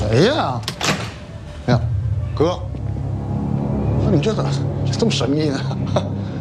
谁呀？哎呀，哥，那你这咋这么神秘呢？